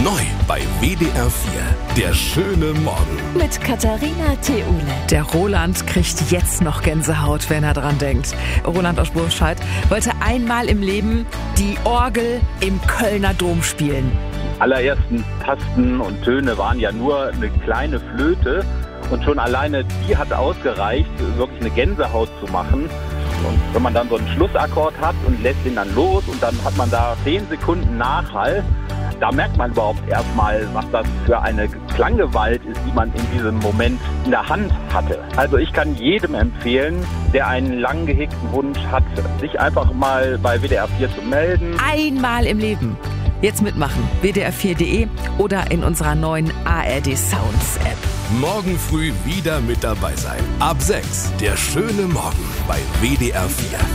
Neu bei WDR 4. Der schöne Morgen. Mit Katharina Theule. Der Roland kriegt jetzt noch Gänsehaut, wenn er dran denkt. Roland aus Burscheid wollte einmal im Leben die Orgel im Kölner Dom spielen. Die allerersten Tasten und Töne waren ja nur eine kleine Flöte. Und schon alleine die hat ausgereicht, wirklich eine Gänsehaut zu machen. Und wenn man dann so einen Schlussakkord hat und lässt ihn dann los und dann hat man da 10 Sekunden Nachhall, da merkt man überhaupt erstmal, was das für eine Klanggewalt ist, die man in diesem Moment in der Hand hatte. Also ich kann jedem empfehlen, der einen lang gehegten Wunsch hat, sich einfach mal bei WDR 4 zu melden. Einmal im Leben. Jetzt mitmachen. WDR4.de oder in unserer neuen ARD Sounds App. Morgen früh wieder mit dabei sein. Ab 6. Der schöne Morgen bei WDR 4.